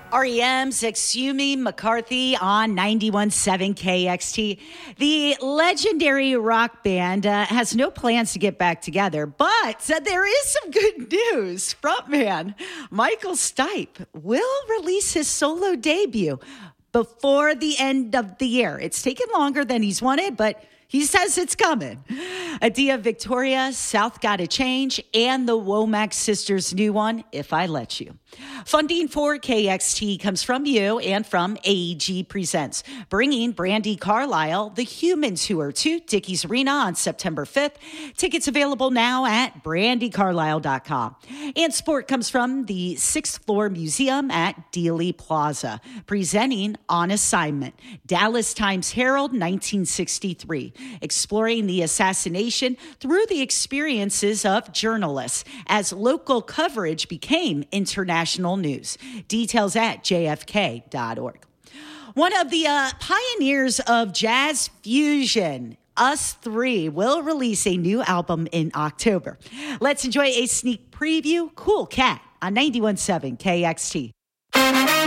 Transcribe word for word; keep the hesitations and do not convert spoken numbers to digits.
R E M's Exumi McCarthy on ninety-one point seven K X T. The legendary rock band uh, has no plans to get back together, but uh, there is some good news. Frontman Michael Stipe will release his solo debut before the end of the year. It's taken longer than he's wanted, but he says it's coming. Adia Victoria, South Gotta Change, and the Womack Sisters' new one, If I Let You. Funding for K X T comes from you and from A E G Presents, bringing Brandi Carlile, The Humans Tour, to Dickies Arena on September fifth. Tickets available now at brandy carlisle dot com. And sport comes from the sixth Floor Museum at Dealey Plaza, presenting On Assignment, Dallas Times-Herald, nineteen sixty-three. Exploring the assassination through the experiences of journalists as local coverage became international news. Details at j f k dot org. One of the uh, pioneers of jazz fusion, Us Three, will release a new album in October. Let's enjoy a sneak preview. Cool Cat on ninety-one point seven K X T.